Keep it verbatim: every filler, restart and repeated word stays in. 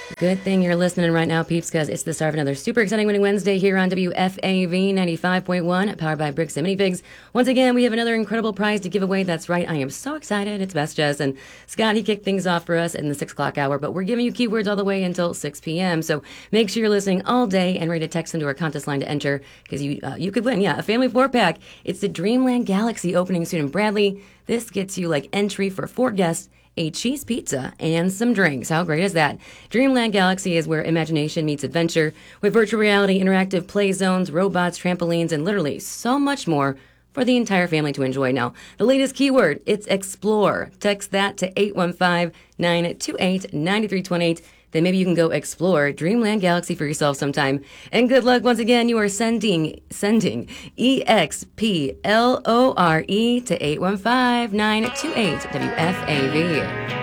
Good thing you're listening right now, peeps, because it's the start of another super exciting Winning Wednesday here on W F A V ninety-five point one, powered by Bricks and Minifigs. Once again, we have another incredible prize to give away. That's right, I am so excited. It's Best Jess, and Scott, he kicked things off for us in the six o'clock hour, but we're giving you keywords all the way until six p.m., so make sure you're listening all day and ready to text into our contest line to enter, because you uh, you could win, yeah, a family four-pack. It's the Dreamland Galaxy opening soon in Bradley. This gets you, like, entry for four guests, a cheese pizza, and some drinks. How great is that? Dreamland Galaxy is where imagination meets adventure, with virtual reality, interactive play zones, robots, trampolines, and literally so much more for the entire family to enjoy. Now, the latest keyword, it's explore. Text that to eight one five, nine two eight, nine three two eight. Then maybe you can go explore Dreamland Galaxy for yourself sometime. And good luck once again. You are sending sending E X P L O R E to eight one five, nine two eight W F A V.